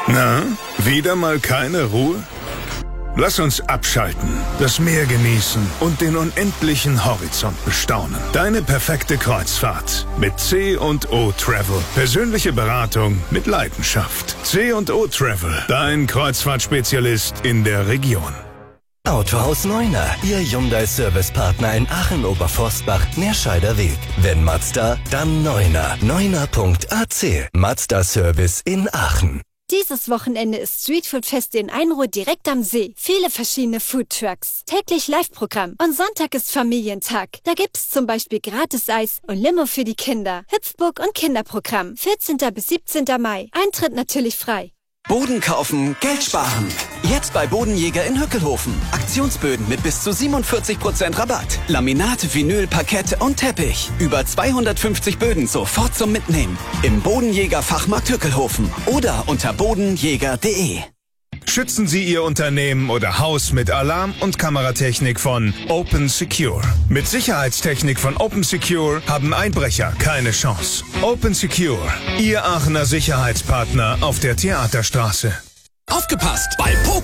Na, wieder mal keine Ruhe? Lass uns abschalten, das Meer genießen und den unendlichen Horizont bestaunen. Deine perfekte Kreuzfahrt mit C&O Travel. Persönliche Beratung mit Leidenschaft. C&O Travel, dein Kreuzfahrtspezialist in der Region. Autohaus Neuner, Ihr Hyundai-Servicepartner in Aachen-Oberforstbach, Meerscheider Weg. Wenn Mazda, dann Neuner. Neuner.ac. Mazda Service in Aachen. Dieses Wochenende ist Streetfood-Fest in Einruh direkt am See. Viele verschiedene Foodtrucks. Täglich Live-Programm. Und Sonntag ist Familientag. Da gibt's zum Beispiel Gratis-Eis und Limo für die Kinder. Hüpfburg und Kinderprogramm. 14. bis 17. Mai. Eintritt natürlich frei. Boden kaufen, Geld sparen. Jetzt bei Bodenjäger in Hückelhofen. Aktionsböden mit bis zu 47% Rabatt. Laminat, Vinyl, Parkett und Teppich. Über 250 Böden sofort zum Mitnehmen. Im Bodenjäger Fachmarkt Hückelhofen oder unter bodenjäger.de. Schützen Sie Ihr Unternehmen oder Haus mit Alarm- und Kameratechnik von Open Secure. Mit Sicherheitstechnik von Open Secure haben Einbrecher keine Chance. Open Secure, Ihr Aachener Sicherheitspartner auf der Theaterstraße. Aufgepasst! Bei